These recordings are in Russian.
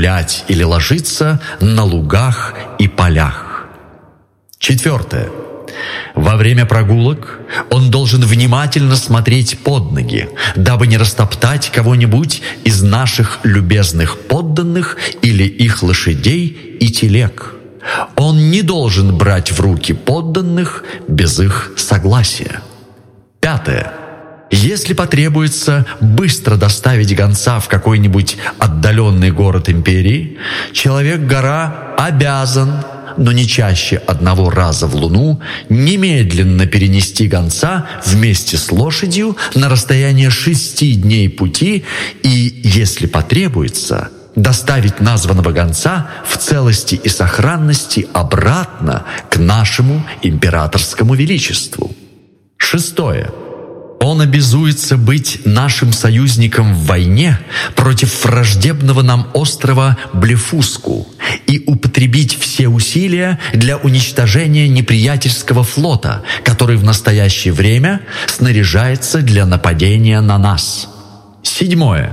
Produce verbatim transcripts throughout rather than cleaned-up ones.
гулять или ложиться на лугах и полях. Четвертое. Во время прогулок он должен внимательно смотреть под ноги, дабы не растоптать кого-нибудь из наших любезных подданных или их лошадей и телег. Он не должен брать в руки подданных без их согласия. Пятое. Если потребуется быстро доставить гонца в какой-нибудь отдаленный город империи, человек-гора обязан, но не чаще одного раза в луну, немедленно перенести гонца вместе с лошадью на расстояние шести дней пути и, если потребуется, доставить названного гонца в целости и сохранности обратно к нашему императорскому величеству. Шестое. Он обязуется быть нашим союзником в войне против враждебного нам острова Блефуску и употребить все усилия для уничтожения неприятельского флота, который в настоящее время снаряжается для нападения на нас. Седьмое.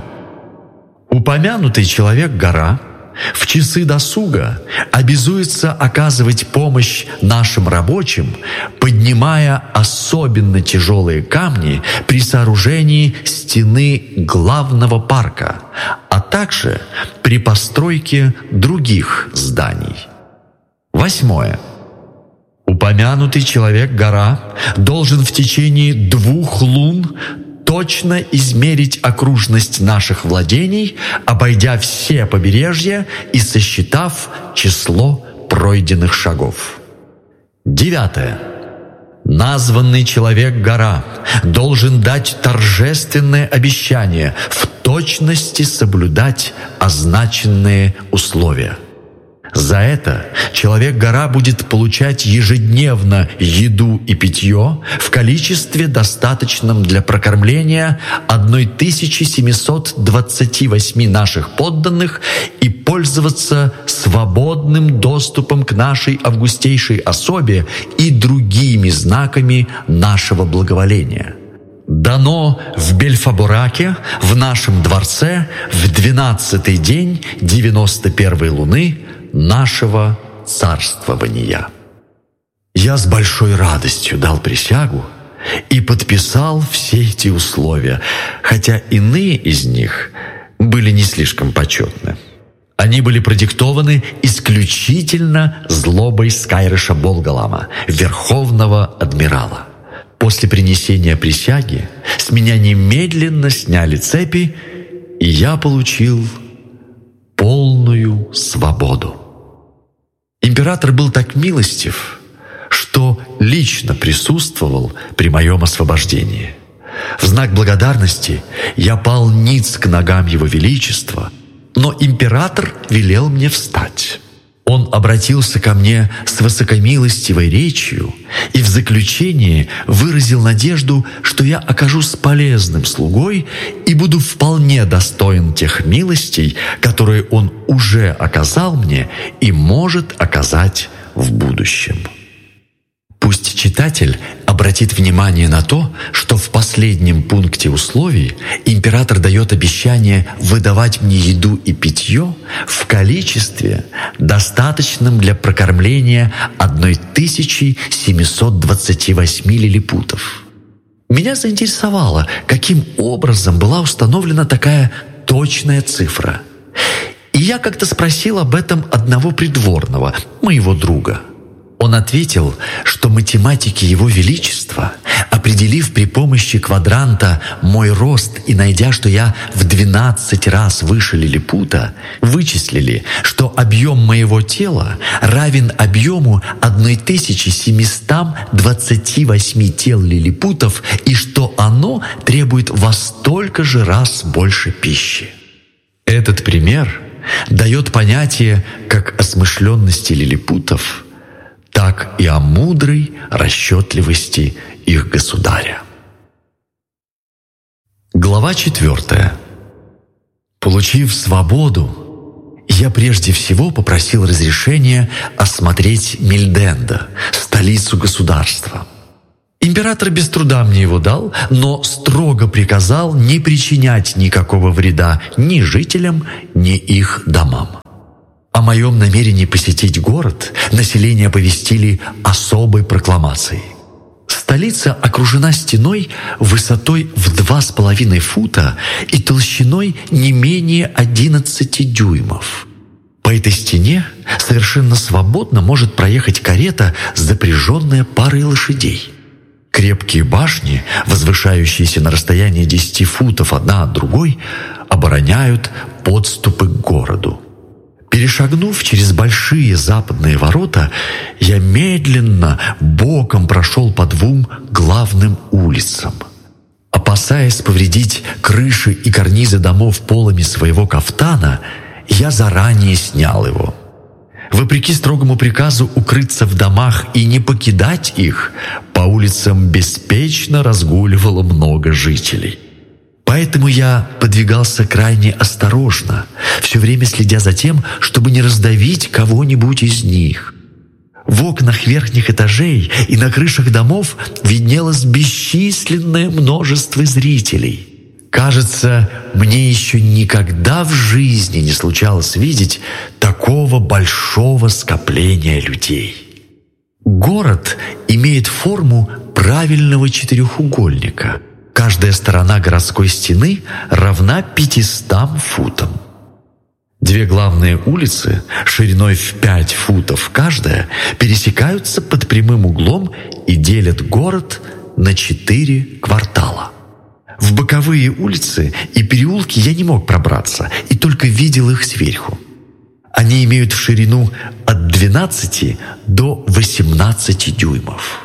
Упомянутый человек-гора в часы досуга обязуется оказывать помощь нашим рабочим, поднимая особенно тяжелые камни при сооружении стены главного парка, а также при постройке других зданий. Восьмое. Упомянутый человек-гора должен в течение двух лун точно измерить окружность наших владений, обойдя все побережья и сосчитав число пройденных шагов. Девятое. Названный человек-гора должен дать торжественное обещание в точности соблюдать означенные условия. За это человек-гора будет получать ежедневно еду и питье в количестве, достаточном для прокормления тысячи семисот двадцати восьми наших подданных и пользоваться свободным доступом к нашей августейшей особе и другими знаками нашего благоволения. Дано в Бельфабораке, в нашем дворце, в двенадцатый день девяносто первой луны нашего царствования. Я с большой радостью дал присягу и подписал все эти условия, хотя иные из них были не слишком почетны. Они были продиктованы исключительно злобой Скайрыша Болгалама, верховного адмирала. После принесения присяги с меня немедленно сняли цепи, и я получил полную свободу. Император был так милостив, что лично присутствовал при моем освобождении. В знак благодарности я пал ниц к ногам Его Величества, но император велел мне встать. Он обратился ко мне с высокомилостивой речью и в заключение выразил надежду, что я окажусь полезным слугой и буду вполне достоин тех милостей, которые он уже оказал мне и может оказать в будущем. Пусть читатель обратит внимание на то, что в последнем пункте условий император дает обещание выдавать мне еду и питье в количестве, достаточном для прокормления тысячи семисот двадцати восьми лилипутов. Меня заинтересовало, каким образом была установлена такая точная цифра. И я как-то спросил об этом одного придворного, моего друга. Он ответил, что математики Его Величества, определив при помощи квадранта мой рост и найдя, что я в двенадцать раз выше лилипута, вычислили, что объем моего тела равен объему тысячи семисот двадцати восьми тел лилипутов и что оно требует во столько же раз больше пищи. Этот пример дает понятие как о смышленности лилипутов, так и о мудрой расчетливости их государя. Глава четвертая. Получив свободу, я прежде всего попросил разрешения осмотреть Мильденда, столицу государства. Император без труда мне его дал, но строго приказал не причинять никакого вреда ни жителям, ни их домам. О моем намерении посетить город население оповестили особой прокламацией. Столица окружена стеной высотой в два с половиной фута и толщиной не менее одиннадцати дюймов. По этой стене совершенно свободно может проехать карета, запряженная парой лошадей. Крепкие башни, возвышающиеся на расстоянии десяти футов одна от другой, обороняют подступы к городу. Перешагнув через большие западные ворота, я медленно боком прошел по двум главным улицам. Опасаясь повредить крыши и карнизы домов полами своего кафтана, я заранее снял его. Вопреки строгому приказу укрыться в домах и не покидать их, по улицам беспечно разгуливало много жителей. Поэтому я подвигался крайне осторожно, все время следя за тем, чтобы не раздавить кого-нибудь из них. В окнах верхних этажей и на крышах домов виднелось бесчисленное множество зрителей. Кажется, мне еще никогда в жизни не случалось видеть такого большого скопления людей. Город имеет форму правильного четырехугольника. Каждая сторона городской стены равна пятистам футам. Две главные улицы, шириной в пять футов каждая, пересекаются под прямым углом и делят город на четыре квартала. В боковые улицы и переулки я не мог пробраться и только видел их сверху. Они имеют в ширину от двенадцати до восемнадцати дюймов.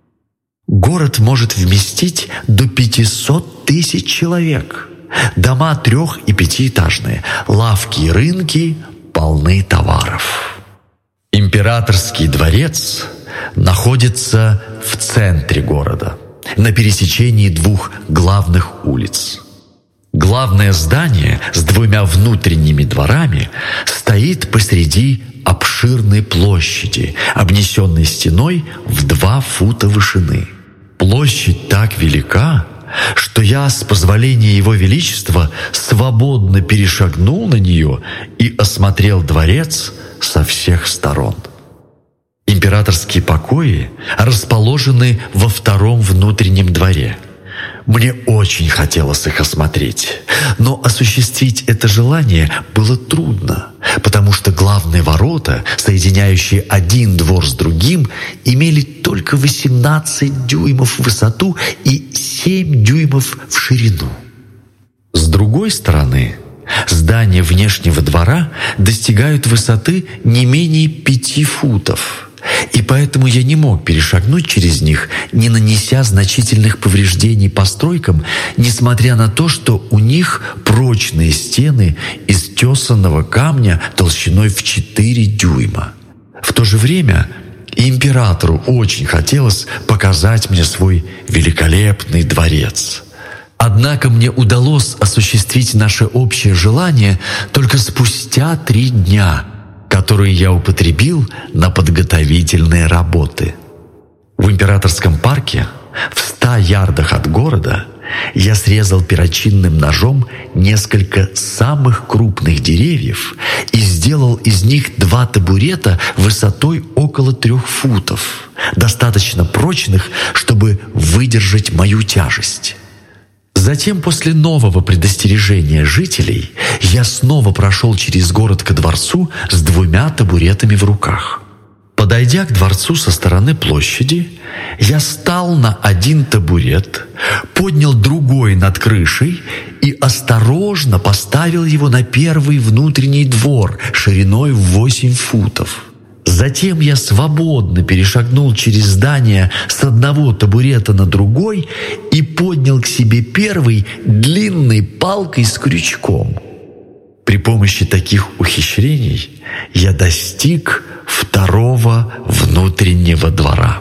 Город может вместить до пятисот тысяч человек. Дома трех- и пятиэтажные, лавки и рынки полны товаров. Императорский дворец находится в центре города, на пересечении двух главных улиц. Главное здание с двумя внутренними дворами стоит посреди обширной площади, обнесенной стеной в два фута вышины. Площадь так велика, что я, с позволения Его Величества, свободно перешагнул на нее и осмотрел дворец со всех сторон. Императорские покои расположены во втором внутреннем дворе. Мне очень хотелось их осмотреть, но осуществить это желание было трудно, потому что главные ворота, соединяющие один двор с другим, имели только восемнадцать дюймов в высоту и семь дюймов в ширину. С другой стороны, здания внешнего двора достигают высоты не менее пяти футов, и поэтому я не мог перешагнуть через них, не нанеся значительных повреждений постройкам, несмотря на то, что у них прочные стены из тесанного камня толщиной в четыре дюйма. В то же время императору очень хотелось показать мне свой великолепный дворец. Однако мне удалось осуществить наше общее желание только спустя три дня, которые я употребил на подготовительные работы. В императорском парке, в ста ярдах от города, я срезал перочинным ножом несколько самых крупных деревьев и сделал из них два табурета высотой около трех футов, достаточно прочных, чтобы выдержать мою тяжесть. Затем, после нового предостережения жителей, я снова прошел через город ко дворцу с двумя табуретами в руках. Подойдя к дворцу со стороны площади, я стал на один табурет, поднял другой над крышей и осторожно поставил его на первый внутренний двор шириной в восемь футов. Затем я свободно перешагнул через здание с одного табурета на другой и поднял к себе первый длинной палкой с крючком. При помощи таких ухищрений я достиг второго внутреннего двора.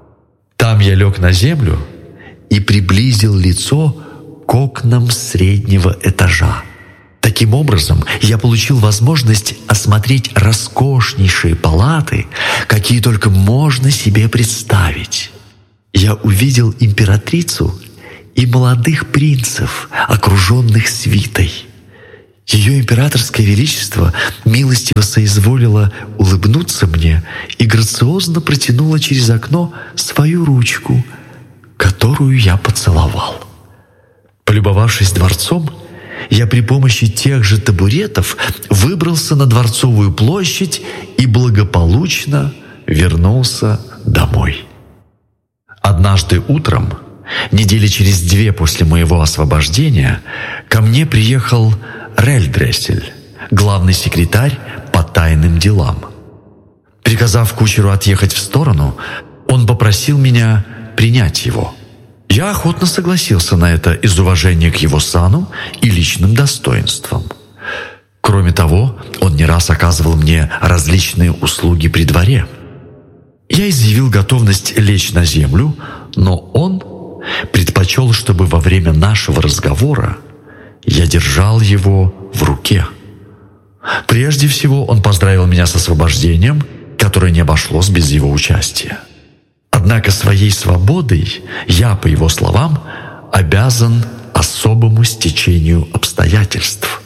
Там я лег на землю и приблизил лицо к окнам среднего этажа. Таким образом, я получил возможность осмотреть роскошнейшие палаты, какие только можно себе представить. Я увидел императрицу и молодых принцев, окруженных свитой. Ее императорское величество милостиво соизволило улыбнуться мне и грациозно протянула через окно свою ручку, которую я поцеловал. Полюбовавшись дворцом, я при помощи тех же табуретов выбрался на Дворцовую площадь и благополучно вернулся домой. Однажды утром, недели через две после моего освобождения, ко мне приехал Рельдрессель, главный секретарь по тайным делам. Приказав кучеру отъехать в сторону, он попросил меня принять его. Я охотно согласился на это из уважения к его сану и личным достоинствам. Кроме того, он не раз оказывал мне различные услуги при дворе. Я изъявил готовность лечь на землю, но он предпочел, чтобы во время нашего разговора я держал его в руке. Прежде всего, он поздравил меня с освобождением, которое не обошлось без его участия. Однако своей свободой я, по его словам, обязан особому стечению обстоятельств.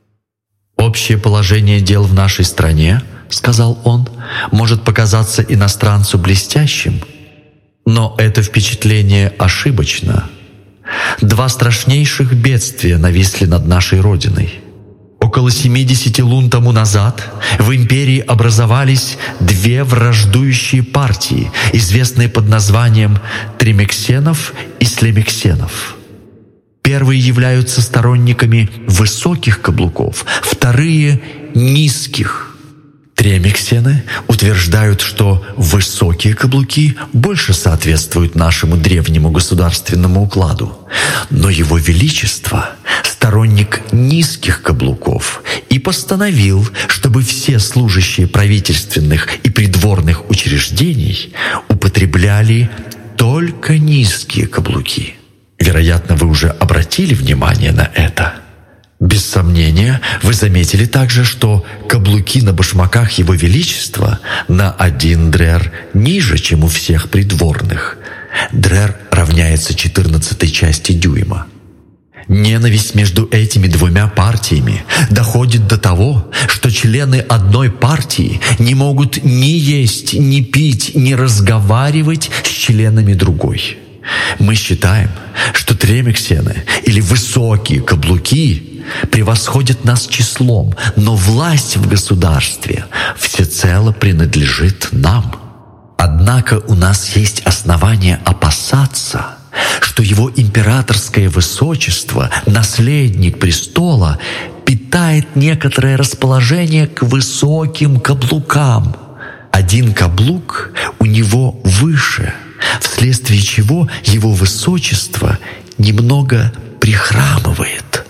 «Общее положение дел в нашей стране, — сказал он, — может показаться иностранцу блестящим, но это впечатление ошибочно. Два страшнейших бедствия нависли над нашей Родиной. Около семидесяти лун тому назад в империи образовались две враждующие партии, известные под названием Тремексенов и Слемексенов. Первые являются сторонниками высоких каблуков, вторые — низких. Тремексены утверждают, что высокие каблуки больше соответствуют нашему древнему государственному укладу, но Его Величество — сторонник низких каблуков и постановил, чтобы все служащие правительственных и придворных учреждений употребляли только низкие каблуки. Вероятно, вы уже обратили внимание на это. Без сомнения, вы заметили также, что каблуки на башмаках Его Величества на один дрер ниже, чем у всех придворных. Дрер равняется четырнадцатой части дюйма. Ненависть между этими двумя партиями доходит до того, что члены одной партии не могут ни есть, ни пить, ни разговаривать с членами другой. Мы считаем, что тремексены или высокие каблуки превосходят нас числом, но власть в государстве всецело принадлежит нам. Однако у нас есть основания опасаться, что его императорское высочество, наследник престола, питает некоторое расположение к высоким каблукам. Один каблук у него выше, вследствие чего его высочество немного прихрамывает.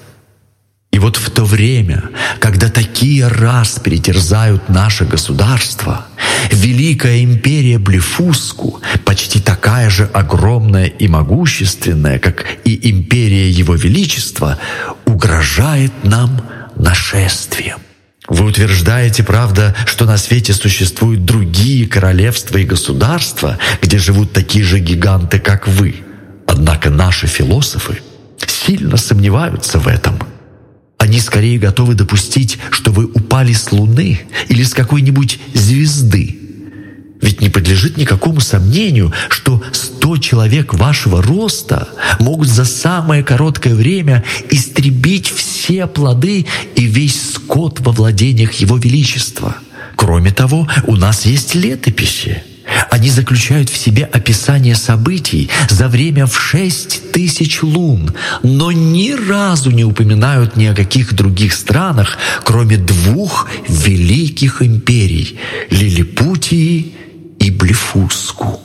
И вот в то время, когда такие распри терзают наше государство, великая империя Блефуску, почти такая же огромная и могущественная, как и империя Его Величества, угрожает нам нашествием. Вы утверждаете, правда, что на свете существуют другие королевства и государства, где живут такие же гиганты, как вы. Однако наши философы сильно сомневаются в этом. Они скорее готовы допустить, что вы упали с Луны или с какой-нибудь звезды. Ведь не подлежит никакому сомнению, что сто человек вашего роста могут за самое короткое время истребить все плоды и весь скот во владениях Его Величества. Кроме того, у нас есть летописи. Они заключают в себе описание событий за время в шесть тысяч лун, но ни разу не упоминают ни о каких других странах, кроме двух великих империй — Лилипутии и Блефуску.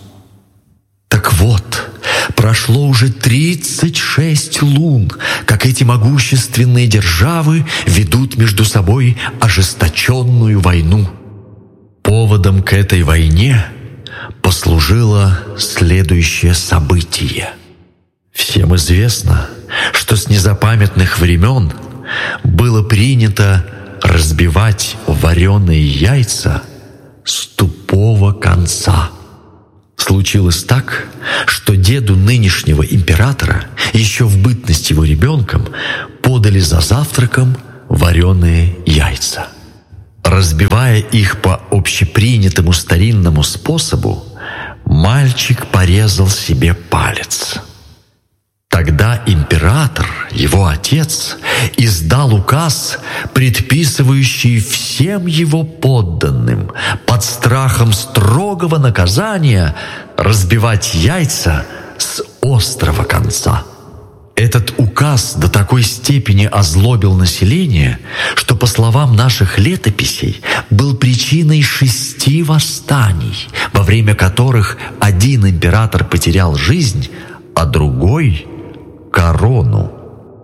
Так вот, прошло уже тридцать шесть лун, как эти могущественные державы ведут между собой ожесточенную войну. Поводом к этой войне послужило следующее событие. Всем известно, что с незапамятных времен было принято разбивать вареные яйца с тупого конца. Случилось так, что деду нынешнего императора еще в бытность его ребенком подали за завтраком вареные яйца. Разбивая их по общепринятому старинному способу, мальчик порезал себе палец. Тогда император, его отец, издал указ, предписывающий всем его подданным под страхом строгого наказания разбивать яйца с острого конца. Этот указ до такой степени озлобил население, что, по словам наших летописей, был причиной шести восстаний, во время которых один император потерял жизнь, а другой — корону.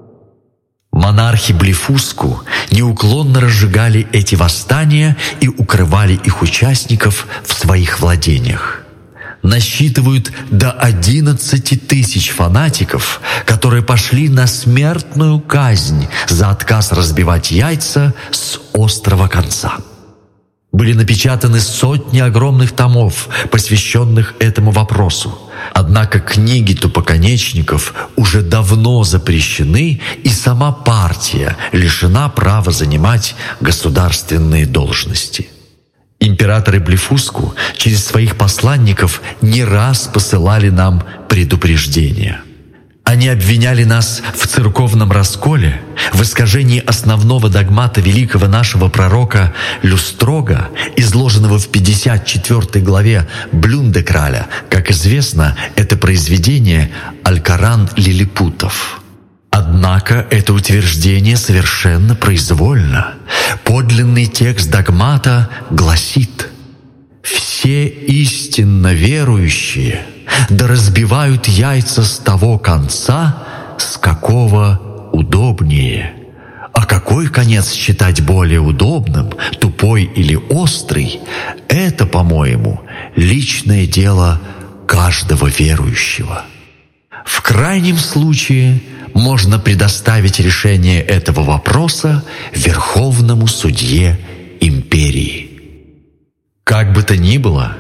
Монархи Блефуску неуклонно разжигали эти восстания и укрывали их участников в своих владениях. Насчитывают до одиннадцати тысяч фанатиков, которые пошли на смертную казнь за отказ разбивать яйца с острого конца. Были напечатаны сотни огромных томов, посвященных этому вопросу. Однако книги тупоконечников уже давно запрещены, и сама партия лишена права занимать государственные должности. Императоры Блефуску через своих посланников не раз посылали нам предупреждения. Они обвиняли нас в церковном расколе, в искажении основного догмата великого нашего пророка Люстрога, изложенного в пятьдесят четвёртой главе Блюндекраля. Как известно, это произведение «Алькоран лилипутов». Однако это утверждение совершенно произвольно. Подлинный текст догмата гласит: «Все истинно верующие да разбивают яйца с того конца, с какого удобнее». А какой конец считать более удобным, тупой или острый, это, по-моему, личное дело каждого верующего. В крайнем случае можно предоставить решение этого вопроса Верховному судье империи. Как бы то ни было,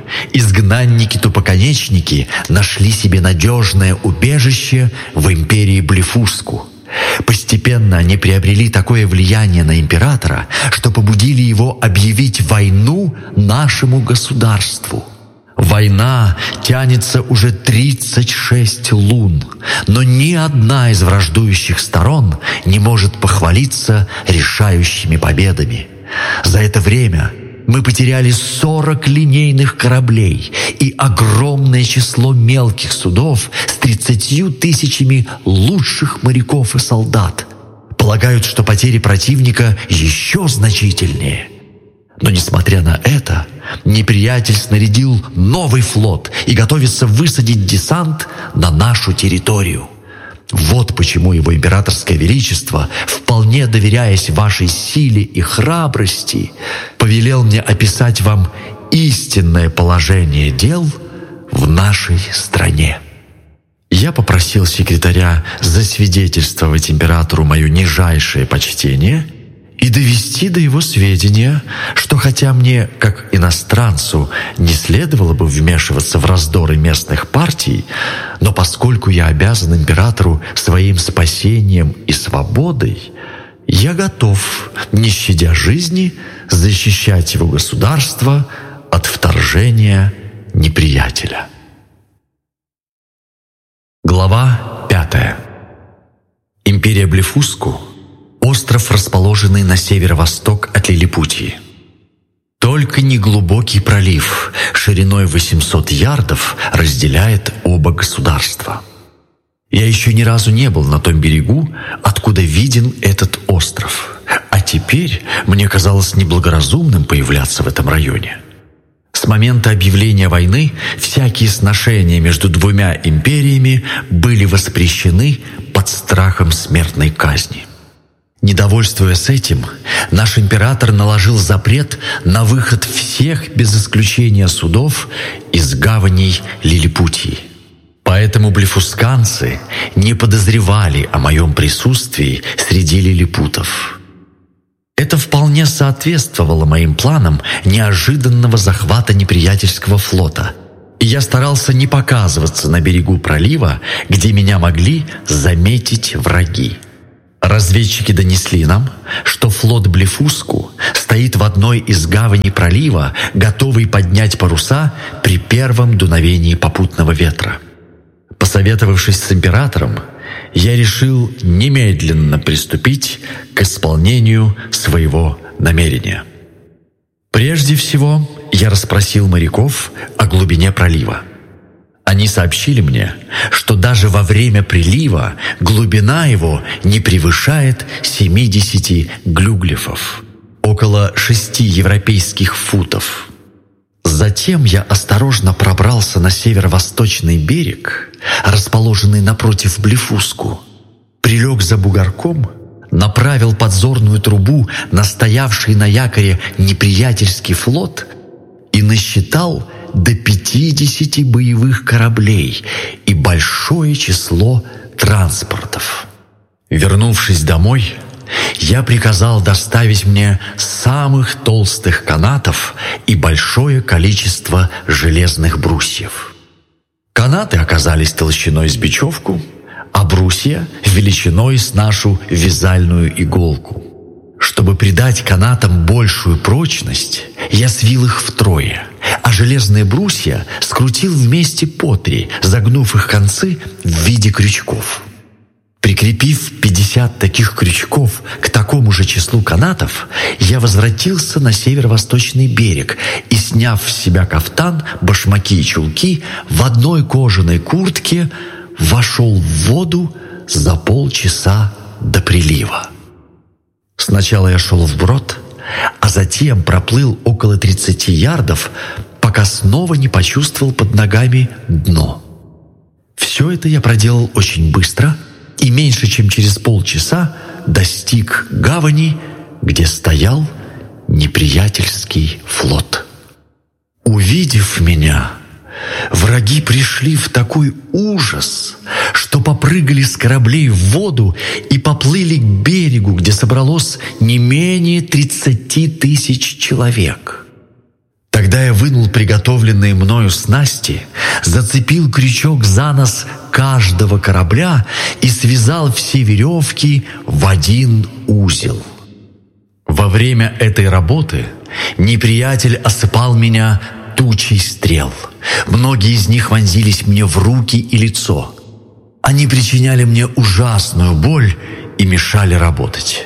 изгнанники-тупоконечники нашли себе надежное убежище в империи Блефуску. Постепенно они приобрели такое влияние на императора, что побудили его объявить войну нашему государству. Война тянется уже тридцать шесть лун, но ни одна из враждующих сторон не может похвалиться решающими победами. За это время мы потеряли сорок линейных кораблей и огромное число мелких судов с тридцатью тысячами лучших моряков и солдат. Полагают, что потери противника еще значительнее. Но, несмотря на это, неприятель снарядил новый флот и готовится высадить десант на нашу территорию. Вот почему его императорское величество, вполне доверяясь вашей силе и храбрости, повелел мне описать вам истинное положение дел в нашей стране. Я попросил секретаря засвидетельствовать императору мое нижайшее почтение и довести до его сведения, что хотя мне, как иностранцу, не следовало бы вмешиваться в раздоры местных партий, но поскольку я обязан императору своим спасением и свободой, я готов, не щадя жизни, защищать его государство от вторжения неприятеля. Глава пятая. Империя Блефуску — остров, расположенный на северо-восток от Лилипутии. Только неглубокий пролив шириной восемьсот ярдов разделяет оба государства. Я еще ни разу не был на том берегу, откуда виден этот остров, а теперь мне казалось неблагоразумным появляться в этом районе. С момента объявления войны всякие сношения между двумя империями были воспрещены под страхом смертной казни. Недовольствуясь этим, наш император наложил запрет на выход всех без исключения судов из гаваней Лилипутии. Поэтому блефусканцы не подозревали о моем присутствии среди лилипутов. Это вполне соответствовало моим планам неожиданного захвата неприятельского флота, и я старался не показываться на берегу пролива, где меня могли заметить враги. Разведчики донесли нам, что флот Блефуску стоит в одной из гаваней пролива, готовый поднять паруса при первом дуновении попутного ветра. Посоветовавшись с императором, я решил немедленно приступить к исполнению своего намерения. Прежде всего, я расспросил моряков о глубине пролива. Они сообщили мне, что даже во время прилива глубина его не превышает семидесяти глюглифов, около шести европейских футов. Затем я осторожно пробрался на северо-восточный берег, расположенный напротив Блефуску, прилег за бугорком, направил подзорную трубу на стоявший на якоре неприятельский флот и насчитал до пятидесяти боевых кораблей и большое число транспортов. Вернувшись домой, я приказал доставить мне самых толстых канатов и большое количество железных брусьев. Канаты оказались толщиной с бечевку, а брусья — величиной с нашу вязальную иголку. Чтобы придать канатам большую прочность, я свил их втрое, а железные брусья скрутил вместе по три, загнув их концы в виде крючков. Прикрепив пятьдесят таких крючков к такому же числу канатов, я возвратился на северо-восточный берег и, сняв с себя кафтан, башмаки и чулки, в одной кожаной куртке вошел в воду за полчаса до прилива. Сначала я шел вброд, а затем проплыл около тридцати ярдов, пока снова не почувствовал под ногами дно. Все это я проделал очень быстро и меньше чем через полчаса достиг гавани, где стоял неприятельский флот. Увидев меня, враги пришли в такой ужас, что попрыгали с кораблей в воду и поплыли к берегу, где собралось не менее тридцати тысяч человек. Тогда я вынул приготовленные мною снасти, зацепил крючок за нос каждого корабля и связал все веревки в один узел. Во время этой работы неприятель осыпал меня тучей стрел. Многие из них вонзились мне в руки и лицо. Они причиняли мне ужасную боль и мешали работать.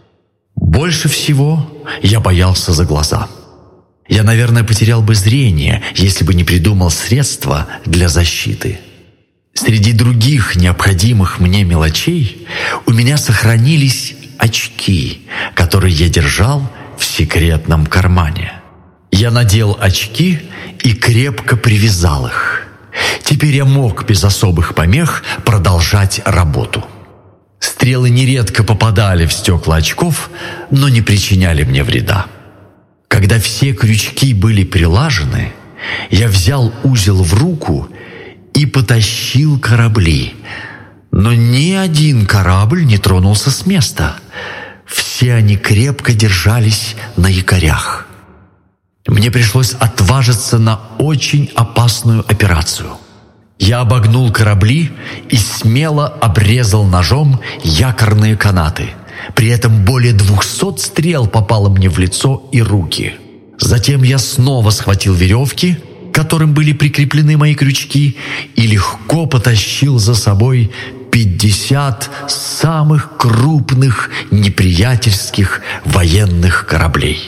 Больше всего я боялся за глаза. Я, наверное, потерял бы зрение, если бы не придумал средства для защиты. Среди других необходимых мне мелочей у меня сохранились очки, которые я держал в секретном кармане. Я надел очки и крепко привязал их. Теперь я мог без особых помех продолжать работу. Стрелы нередко попадали в стекла очков, но не причиняли мне вреда. Когда все крючки были прилажены, я взял узел в руку и потащил корабли. Но ни один корабль не тронулся с места. Все они крепко держались на якорях. Мне пришлось отважиться на очень опасную операцию. Я обогнул корабли и смело обрезал ножом якорные канаты. При этом более двухсот стрел попало мне в лицо и руки. Затем я снова схватил веревки, к которым были прикреплены мои крючки, и легко потащил за собой пятьдесят самых крупных неприятельских военных кораблей.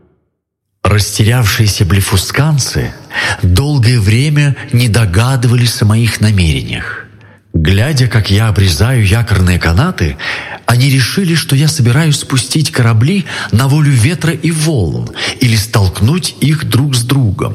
Растерявшиеся блефусканцы долгое время не догадывались о моих намерениях. Глядя, как я обрезаю якорные канаты, они решили, что я собираюсь спустить корабли на волю ветра и волн или столкнуть их друг с другом.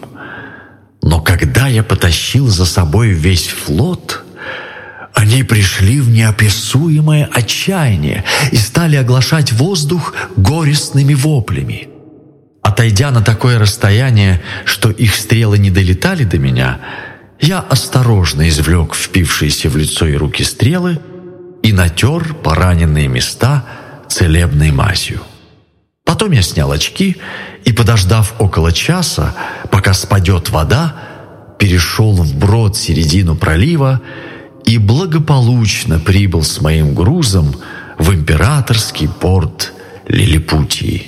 Но когда я потащил за собой весь флот, они пришли в неописуемое отчаяние и стали оглашать воздух горестными воплями. Отойдя на такое расстояние, что их стрелы не долетали до меня, я осторожно извлек впившиеся в лицо и руки стрелы и натер пораненные места целебной мазью. Потом я снял очки и, подождав около часа, пока спадет вода, перешел вброд середину пролива и благополучно прибыл с моим грузом в императорский порт Лилипутии.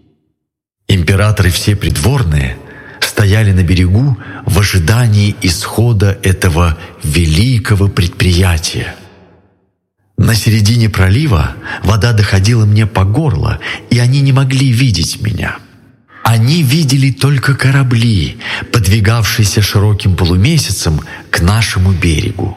Император и все придворные стояли на берегу в ожидании исхода этого великого предприятия. На середине пролива вода доходила мне по горло, и они не могли видеть меня. Они видели только корабли, подвигавшиеся широким полумесяцем к нашему берегу.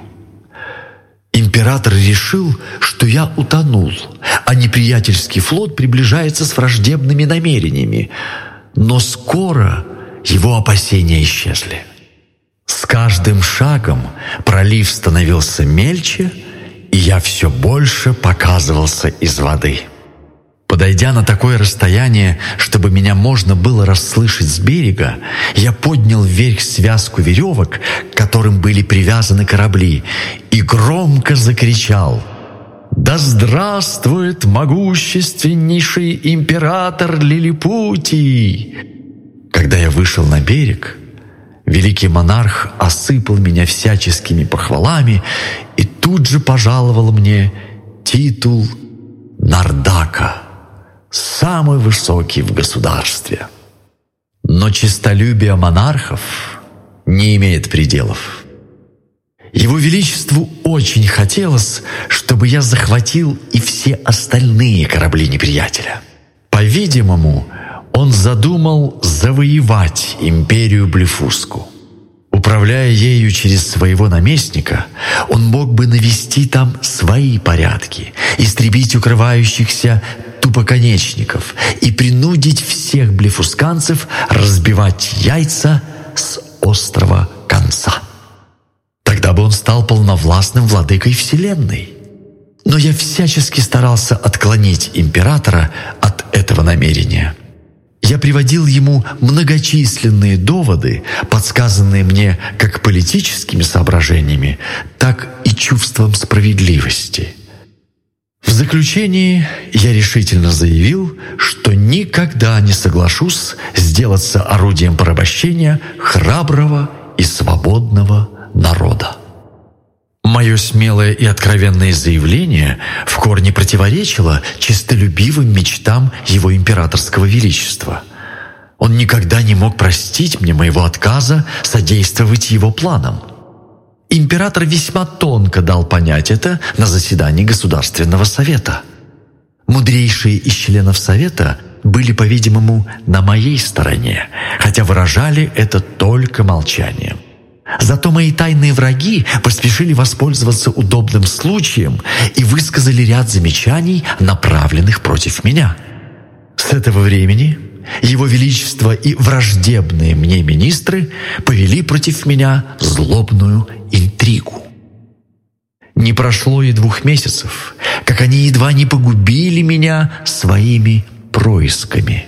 Император решил, что я утонул, а неприятельский флот приближается с враждебными намерениями. Но скоро его опасения исчезли. С каждым шагом пролив становился мельче, и я все больше показывался из воды. Подойдя на такое расстояние, чтобы меня можно было расслышать с берега, я поднял вверх связку веревок, к которым были привязаны корабли, и громко закричал: «Да здравствует могущественнейший император Лилипутий!» Когда я вышел на берег, великий монарх осыпал меня всяческими похвалами и тут же пожаловал мне титул Нардака, самый высокий в государстве. Но честолюбие монархов не имеет пределов. Его Величеству очень хотелось, чтобы я захватил и все остальные корабли неприятеля. По-видимому, он задумал завоевать империю Блефуску. Управляя ею через своего наместника, он мог бы навести там свои порядки, истребить укрывающихся тупоконечников и принудить всех блефусканцев разбивать яйца с острого конца. Тогда бы он стал полновластным владыкой Вселенной. Но я всячески старался отклонить императора от этого намерения. Я приводил ему многочисленные доводы, подсказанные мне как политическими соображениями, так и чувством справедливости. В заключении я решительно заявил, что никогда не соглашусь сделаться орудием порабощения храброго и свободного народа. Мое смелое и откровенное заявление в корне противоречило честолюбивым мечтам его императорского величества. Он никогда не мог простить мне моего отказа содействовать его планам. Император весьма тонко дал понять это на заседании Государственного совета. Мудрейшие из членов совета были, по-видимому, на моей стороне, хотя выражали это только молчанием. Зато мои тайные враги поспешили воспользоваться удобным случаем и высказали ряд замечаний, направленных против меня. С этого времени Его Величество и враждебные мне министры повели против меня злобную интригу. Не прошло и двух месяцев, как они едва не погубили меня своими происками.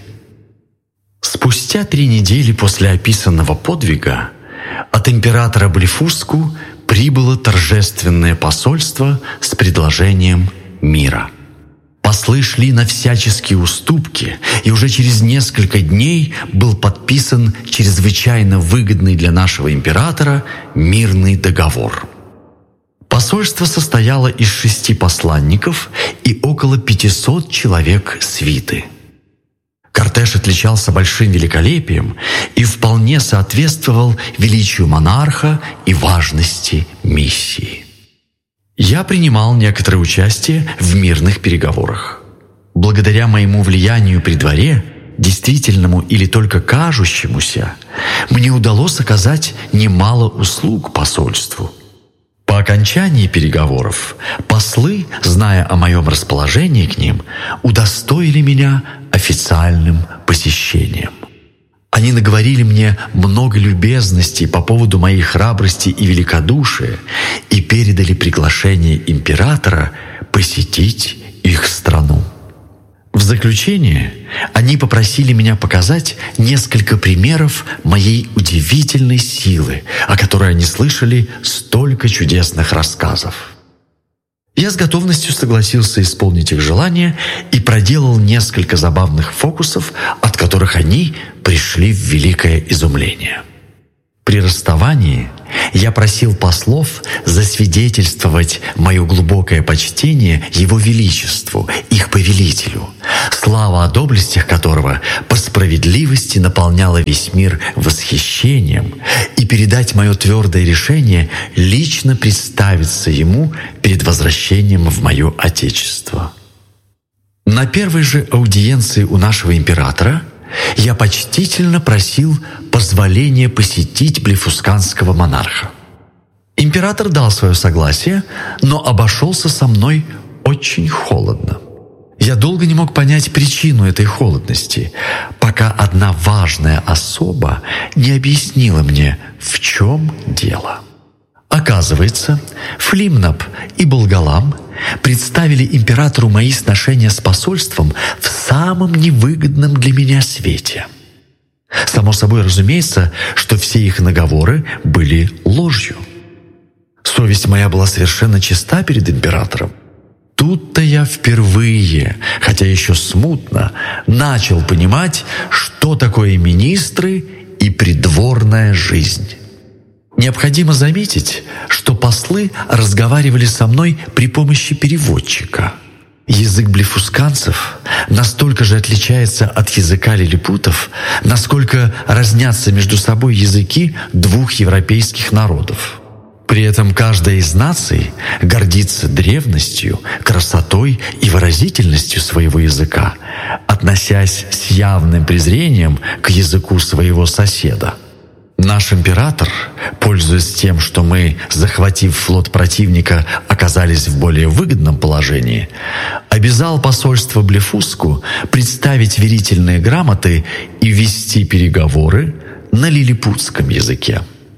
Спустя три недели после описанного подвига от императора Блефуску прибыло торжественное посольство с предложением мира. Послы шли на всяческие уступки, и уже через несколько дней был подписан чрезвычайно выгодный для нашего императора мирный договор. Посольство состояло из шести посланников и около пятисот человек свиты. Кортеж отличался большим великолепием и вполне соответствовал величию монарха и важности миссии. Я принимал некоторое участие в мирных переговорах. Благодаря моему влиянию при дворе, действительному или только кажущемуся, мне удалось оказать немало услуг посольству. По окончании переговоров послы, зная о моем расположении к ним, удостоили меня официальным посещением. Они наговорили мне много любезностей по поводу моей храбрости и великодушия и передали приглашение императора посетить их страну. В заключение они попросили меня показать несколько примеров моей удивительной силы, о которой они слышали столько чудесных рассказов. Я с готовностью согласился исполнить их желание и проделал несколько забавных фокусов, от которых они пришли в великое изумление. При расставании я просил послов засвидетельствовать мое глубокое почтение Его Величеству, их повелителю, слава о доблестях которого по справедливости наполняла весь мир восхищением, и передать мое твердое решение лично представиться ему перед возвращением в мое Отечество. На первой же аудиенции у нашего императора я почтительно просил позволения посетить блефусканского монарха. Император дал свое согласие, но обошелся со мной очень холодно. Я долго не мог понять причину этой холодности, пока одна важная особа не объяснила мне, в чем дело. Оказывается, Флимнап и Болгалам представили императору мои сношения с посольством в самом невыгодном для меня свете. Само собой разумеется, что все их наговоры были ложью. Совесть моя была совершенно чиста перед императором. Тут-то я впервые, хотя еще смутно, начал понимать, что такое министры и придворная жизнь. Необходимо заметить, что послы разговаривали со мной при помощи переводчика. Язык блефусканцев настолько же отличается от языка лилипутов, насколько разнятся между собой языки двух европейских народов. При этом каждая из наций гордится древностью, красотой и выразительностью своего языка, относясь с явным презрением к языку своего соседа. Наш император, пользуясь тем, что мы, захватив флот противника, оказались в более выгодном положении, обязал посольство Блефуску представить верительные грамоты и вести переговоры на лилипутском языке.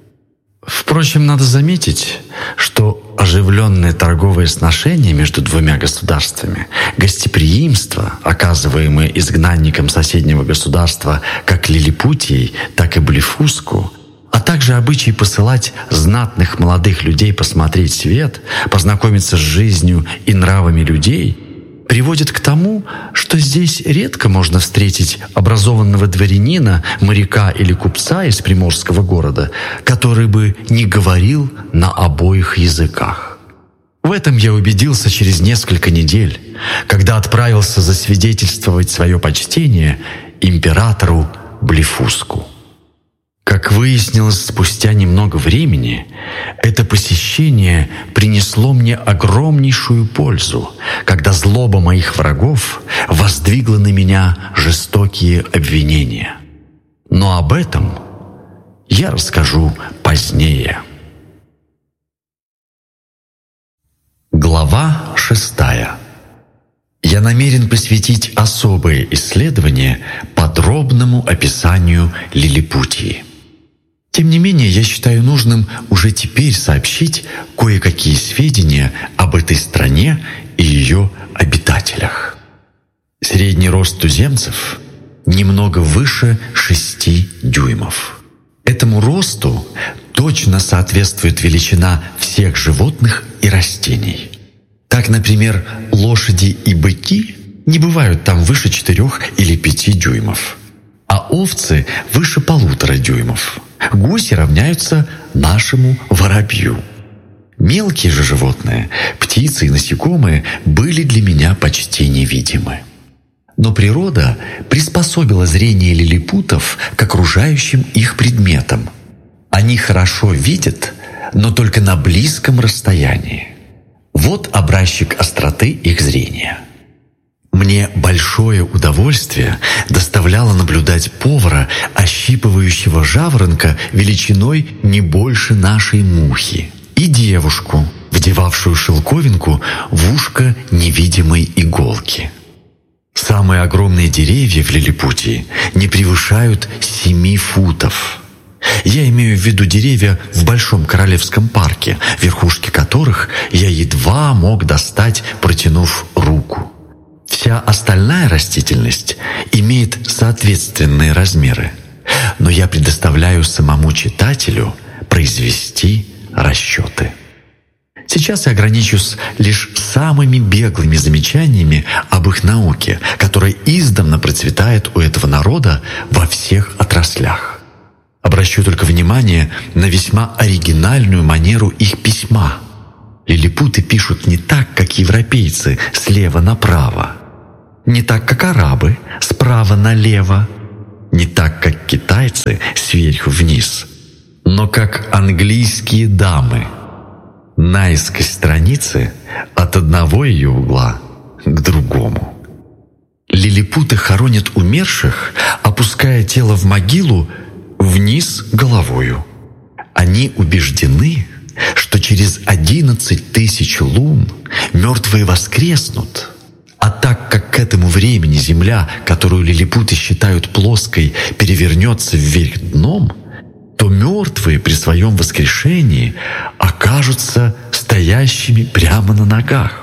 Впрочем, надо заметить, что оживленные торговые сношения между двумя государствами, гостеприимство, оказываемое изгнанникам соседнего государства как Лилипутией, так и Блефуску, а также обычай посылать знатных молодых людей посмотреть свет, познакомиться с жизнью и нравами людей, приводит к тому, что здесь редко можно встретить образованного дворянина, моряка или купца из приморского города, который бы не говорил на обоих языках. В этом я убедился через несколько недель, когда отправился засвидетельствовать свое почтение императору Блефуску. Как выяснилось спустя немного времени, это посещение принесло мне огромнейшую пользу, когда злоба моих врагов воздвигла на меня жестокие обвинения. Но об этом я расскажу позднее. Глава шестая. Я намерен посвятить особое исследование подробному описанию Лилипутии. Тем не менее, я считаю нужным уже теперь сообщить кое-какие сведения об этой стране и ее обитателях. Средний рост туземцев немного выше шести дюймов. Этому росту точно соответствует величина всех животных и растений. Так, например, лошади и быки не бывают там выше четырех или пяти дюймов, а овцы выше полутора дюймов. Гуси равняются нашему воробью. Мелкие же животные, птицы и насекомые, были для меня почти невидимы. Но природа приспособила зрение лилипутов к окружающим их предметам. Они хорошо видят, но только на близком расстоянии. Вот образчик остроты их зрения. Мне большое удовольствие доставляло наблюдать повара, ощипывающего жаворонка величиной не больше нашей мухи, и девушку, вдевавшую шелковинку в ушко невидимой иголки. Самые огромные деревья в Лилипутии не превышают семи футов. Я имею в виду деревья в Большом Королевском парке, верхушки которых я едва мог достать, протянув руку. Вся остальная растительность имеет соответственные размеры, но я предоставляю самому читателю произвести расчеты. Сейчас я ограничусь лишь самыми беглыми замечаниями об их науке, которая издавна процветает у этого народа во всех отраслях. Обращу только внимание на весьма оригинальную манеру их письма. Лилипуты пишут не так, как европейцы, слева направо, не так, как арабы, справа налево, не так, как китайцы, сверху вниз, но как английские дамы, наискось страницы от одного ее угла к другому. Лилипуты хоронят умерших, опуская тело в могилу вниз головою. Они убеждены, что через одиннадцать тысяч лун мертвые воскреснут, а так как к этому времени земля, которую лилипуты считают плоской, перевернется вверх дном, то мертвые при своем воскрешении окажутся стоящими прямо на ногах.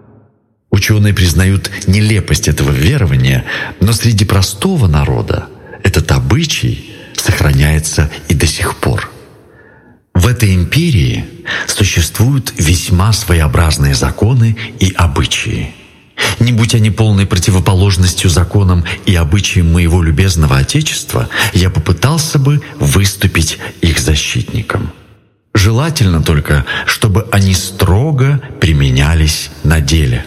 Ученые признают нелепость этого верования, но среди простого народа этот обычай сохраняется и до сих пор. В этой империи существуют весьма своеобразные законы и обычаи. Не будь они полной противоположностью законам и обычаям моего любезного Отечества, я попытался бы выступить их защитником. Желательно только, чтобы они строго применялись на деле.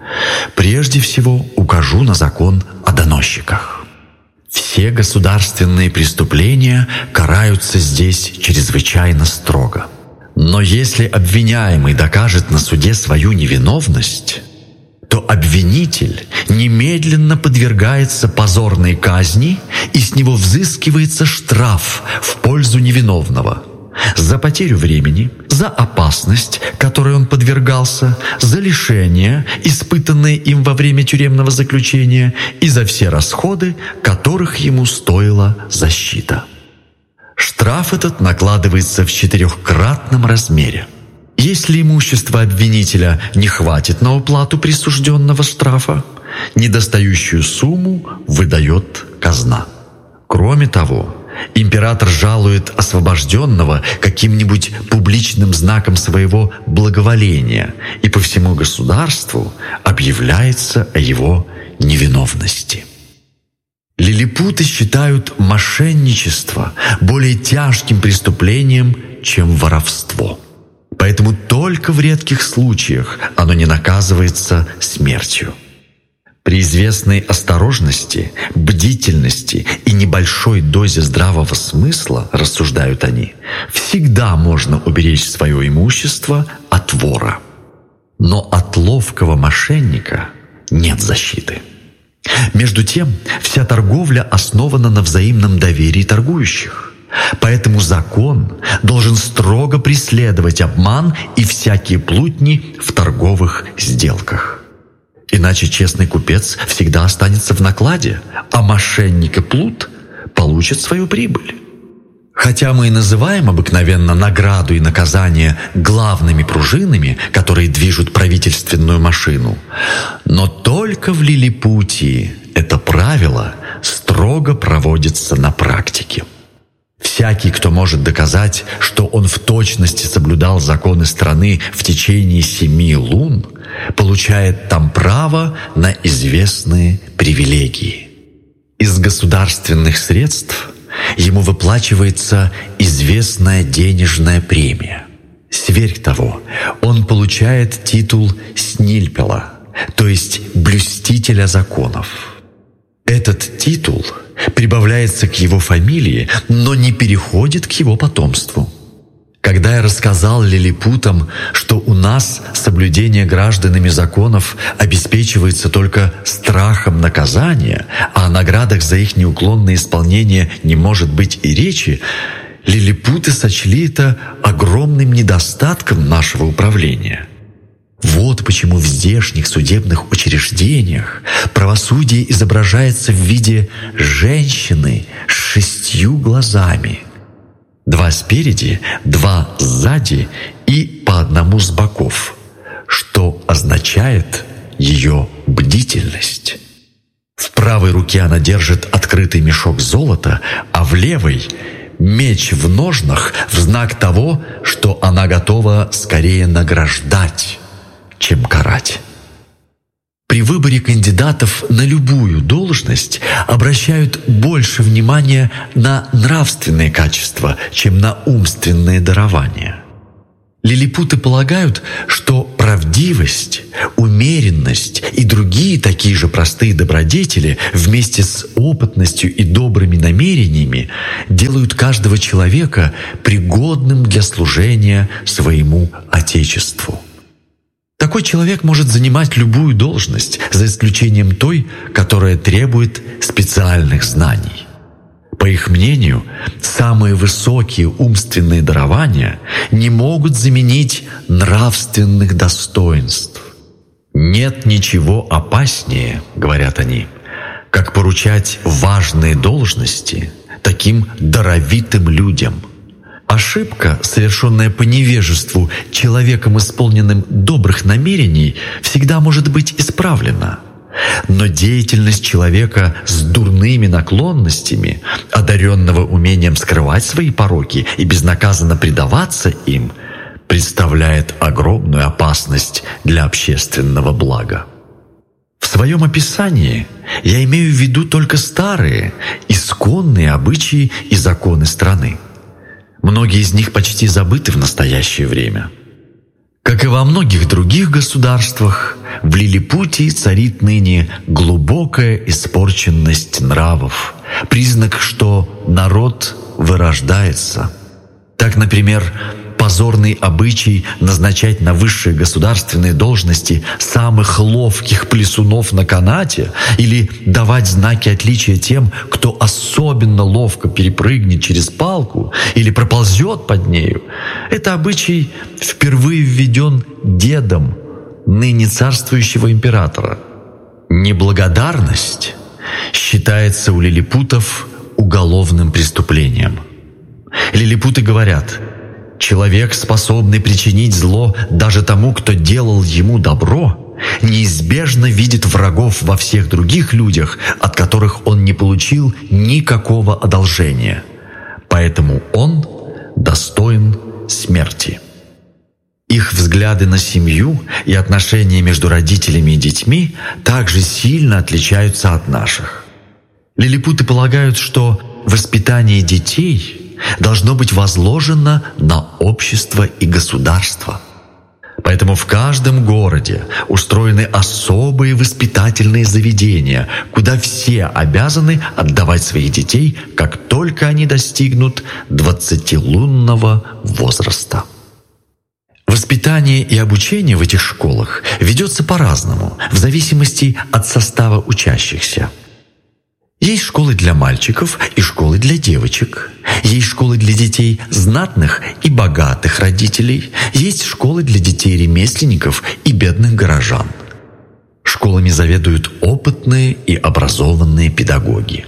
Прежде всего укажу на закон о доносчиках. Все государственные преступления караются здесь чрезвычайно строго. Но если обвиняемый докажет на суде свою невиновность, то обвинитель немедленно подвергается позорной казни, и с него взыскивается штраф в пользу невиновного за потерю времени, за опасность, которой он подвергался, за лишения, испытанные им во время тюремного заключения, и за все расходы, которых ему стоила защита. Штраф этот накладывается в четырехкратном размере. Если имущество обвинителя не хватит на уплату присужденного штрафа, недостающую сумму выдает казна. Кроме того, император жалует освобожденного каким-нибудь публичным знаком своего благоволения, и по всему государству объявляется о его невиновности. Лилипуты считают мошенничество более тяжким преступлением, чем воровство. Поэтому только в редких случаях оно не наказывается смертью. При известной осторожности, бдительности и небольшой дозе здравого смысла, рассуждают они, всегда можно уберечь свое имущество от вора. Но от ловкого мошенника нет защиты. Между тем, вся торговля основана на взаимном доверии торгующих. Поэтому закон должен строго преследовать обман и всякие плутни в торговых сделках. Иначе честный купец всегда останется в накладе, а мошенник и плут получат свою прибыль. Хотя мы и называем обыкновенно награду и наказание главными пружинами, которые движут правительственную машину, но только в Лилипутии это правило строго проводится на практике. Всякий, кто может доказать, что он в точности соблюдал законы страны в течение семи лун, получает там право на известные привилегии. Из государственных средств ему выплачивается известная денежная премия. Сверх того, он получает титул снильпела, то есть блюстителя законов. Этот титул прибавляется к его фамилии, но не переходит к его потомству. Когда я рассказал лилипутам, что у нас соблюдение гражданами законов обеспечивается только страхом наказания, а о наградах за их неуклонное исполнение не может быть и речи, лилипуты сочли это огромным недостатком нашего управления. Вот почему в здешних судебных учреждениях правосудие изображается в виде женщины с шестью глазами. Два спереди, два сзади и по одному с боков, что означает ее бдительность. В правой руке она держит открытый мешок золота, а в левой — меч в ножнах в знак того, что она готова скорее награждать, чем карать. При выборе кандидатов на любую должность обращают больше внимания на нравственные качества, чем на умственные дарования. Лилипуты полагают, что правдивость, умеренность и другие такие же простые добродетели вместе с опытностью и добрыми намерениями делают каждого человека пригодным для служения своему Отечеству. Такой человек может занимать любую должность, за исключением той, которая требует специальных знаний. По их мнению, самые высокие умственные дарования не могут заменить нравственных достоинств. «Нет ничего опаснее, — говорят они, — как поручать важные должности таким даровитым людям». Ошибка, совершенная по невежеству человеком, исполненным добрых намерений, всегда может быть исправлена. Но деятельность человека с дурными наклонностями, одаренного умением скрывать свои пороки и безнаказанно предаваться им, представляет огромную опасность для общественного блага. В своем описании я имею в виду только старые, исконные обычаи и законы страны. Многие из них почти забыты в настоящее время. Как и во многих других государствах, в Лилипутии царит ныне глубокая испорченность нравов, признак, что народ вырождается. Так, например, позорный обычай назначать на высшие государственные должности самых ловких плясунов на канате или давать знаки отличия тем, кто особенно ловко перепрыгнет через палку или проползет под нею. Это обычай впервые введен дедом ныне царствующего императора. Неблагодарность считается у лилипутов уголовным преступлением. Лилипуты говорят: человек, способный причинить зло даже тому, кто делал ему добро, неизбежно видит врагов во всех других людях, от которых он не получил никакого одолжения. Поэтому он достоин смерти. Их взгляды на семью и отношения между родителями и детьми также сильно отличаются от наших. Лилипуты полагают, что воспитание детей должно быть возложено на общество и государство. Поэтому в каждом городе устроены особые воспитательные заведения, куда все обязаны отдавать своих детей, как только они достигнут двадцатилунного возраста. Воспитание и обучение в этих школах ведется по-разному, в зависимости от состава учащихся. Есть школы для мальчиков и школы для девочек. Есть школы для детей знатных и богатых родителей. Есть школы для детей ремесленников и бедных горожан. Школами заведуют опытные и образованные педагоги.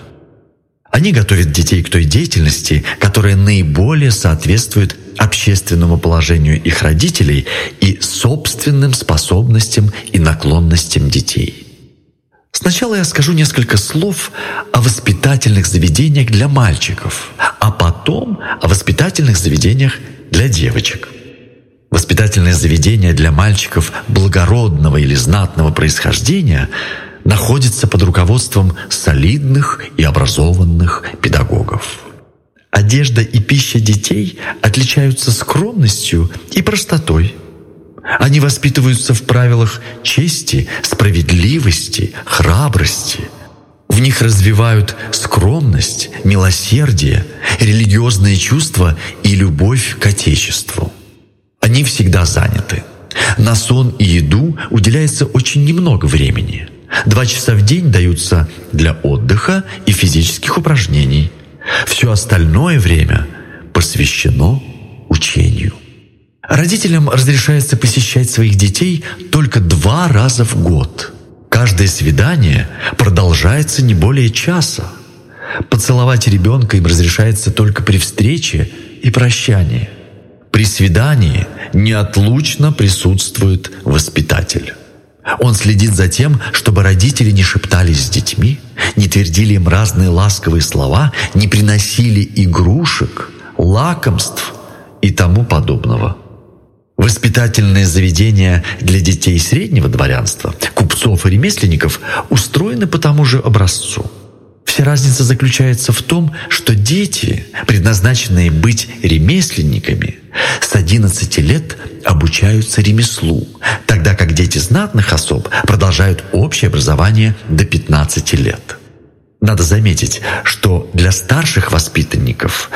Они готовят детей к той деятельности, которая наиболее соответствует общественному положению их родителей и собственным способностям и наклонностям детей. Сначала я скажу несколько слов о воспитательных заведениях для мальчиков, а потом о воспитательных заведениях для девочек. Воспитательные заведения для мальчиков благородного или знатного происхождения находятся под руководством солидных и образованных педагогов. Одежда и пища детей отличаются скромностью и простотой. Они воспитываются в правилах чести, справедливости, храбрости. В них развивают скромность, милосердие, религиозные чувства и любовь к Отечеству. Они всегда заняты. На сон и еду уделяется очень немного времени. Два часа в день даются для отдыха и физических упражнений. Все остальное время посвящено учению. Родителям разрешается посещать своих детей только два раза в год. Каждое свидание продолжается не более часа. Поцеловать ребенка им разрешается только при встрече и прощании. При свидании неотлучно присутствует воспитатель. Он следит за тем, чтобы родители не шептались с детьми, не твердили им разные ласковые слова, не приносили игрушек, лакомств и тому подобного. Воспитательные заведения для детей среднего дворянства, купцов и ремесленников устроены по тому же образцу. Вся разница заключается в том, что дети, предназначенные быть ремесленниками, с одиннадцати лет обучаются ремеслу, тогда как дети знатных особ продолжают общее образование до пятнадцати лет. Надо заметить, что для старших воспитанников